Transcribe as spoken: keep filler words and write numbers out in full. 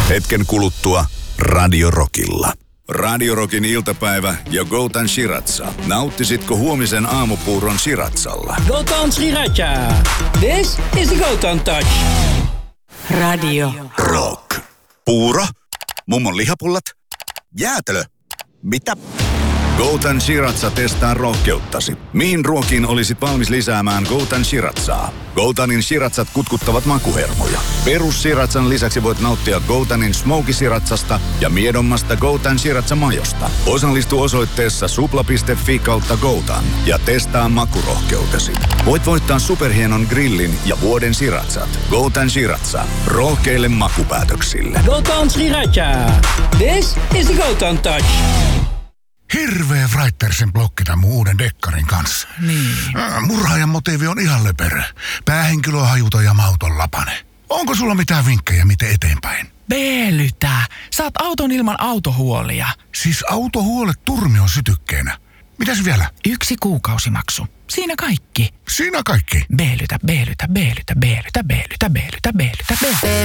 Hetken kuluttua Radio Rockilla. Radio Rockin iltapäivä ja Goutan Shiratsa. Nauttisitko huomisen aamupuuron Shiratsalla? Goutan Sriracha. This is the Goutan Touch. Radio Rock. Puuro? Mummon lihapullat? Jäätelö? Mitä? Goutan Shiratsa testaa rohkeuttasi. Mihin ruokiin olisit valmis lisäämään Goutan Shiratsaa? Goutanin Shiratsat kutkuttavat makuhermoja. Perus Shiratsan lisäksi voit nauttia Goutanin Smoky Shiratsasta ja miedommasta Goutan Shiratsa-majosta. Osallistu osoitteessa supla piste fi kautta Goutan ja testaa makurohkeutesi. Voit voittaa superhienon grillin ja vuoden Shiratsat. Goutan Shiratsa. Rohkeille makupäätöksille. Goutan Sriracha. This is the Goutan Touch. Hirveä Writersin blokki tämän mun uuden dekkarin kanssa. Niin. Äh, Murhaajan motiivi on ihan löperö. Päähenkilö on hajuton ja mauton lapane. Onko sulla mitään vinkkejä, miten eteenpäin? Beelytä. Saat auton ilman autohuolia. Siis autohuolet turmion sytykkeenä. Mitäs vielä? Yksi kuukausimaksu. Siinä kaikki. Siinä kaikki. Beelytä, beelytä, beelytä, beelytä, beelytä, beelytä, beelytä, beelytä.